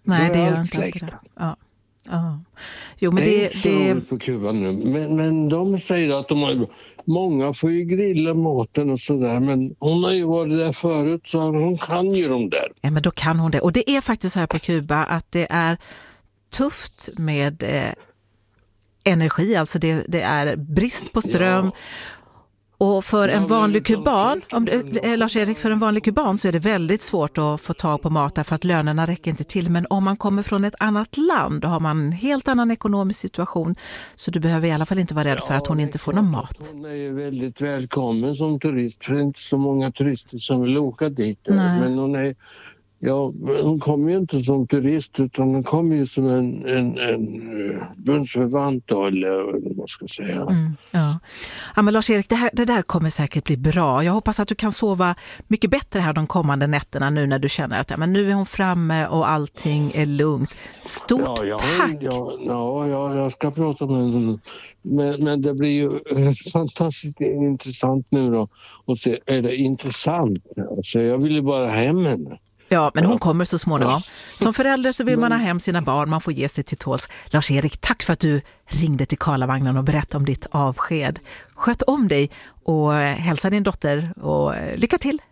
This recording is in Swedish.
Nej, det gör allt inte släkt. alltid det. Ja. Ja. Jo, men det är inte så roligt på Kuba nu. Men de säger att många får ju grilla maten och sådär. Men hon har ju varit där förut så hon kan ju de där. Ja, men då kan hon det. Och det är faktiskt så här på Kuba att det är tufft med energi. Alltså det är brist på ström. Ja. Och för en vanlig kuban, försöker Lars-Erik, för en vanlig kuban så är det väldigt svårt att få tag på mat för att lönerna räcker inte till. Men om man kommer från ett annat land då har man en helt annan ekonomisk situation. Så du behöver i alla fall inte vara rädd för att hon inte får någon mat. Hon är ju väldigt välkommen som turist. För det är inte så många turister som vill åka dit. Nej. Men hon kommer ju inte som turist utan hon kommer ju som en bundsförvant då, eller vad man ska säga. Ja, men Lars-Erik, det där kommer säkert bli bra. Jag hoppas att du kan sova mycket bättre här de kommande nätterna nu när du känner att men nu är hon framme och allting är lugnt. Stort tack! Jag ska prata med henne. Men det blir ju fantastiskt intressant nu då. Och se, är det intressant? Alltså, jag vill ju bara hem henne. Ja, men hon kommer så småningom. Som förälder så vill man ha hem sina barn, man får ge sig till tåls. Lars-Erik, tack för att du ringde till Karlavagnen och berättade om ditt avsked. Sköt om dig och hälsa din dotter och lycka till!